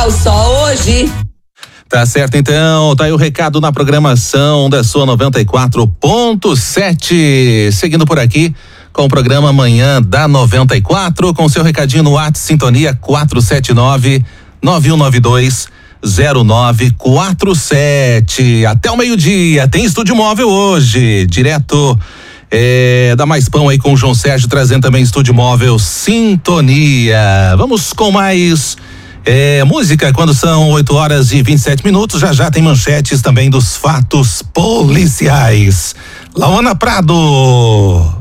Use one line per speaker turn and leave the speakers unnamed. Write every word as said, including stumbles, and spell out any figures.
sol só hoje.
Tá certo, então, tá aí o recado na programação da sua noventa e quatro ponto sete. Seguindo por aqui com o programa Manhã da noventa e quatro, com seu recadinho no WhatsApp Sintonia quatro sete nove, nove um nove dois, zero nove quatro sete. Até o meio-dia, tem estúdio móvel hoje, direto é, da Mais Pão aí com o João Sérgio, trazendo também estúdio móvel Sintonia. Vamos com mais É, música quando são oito horas e vinte e sete minutos. Já já tem manchetes também dos fatos policiais. Laona Prado.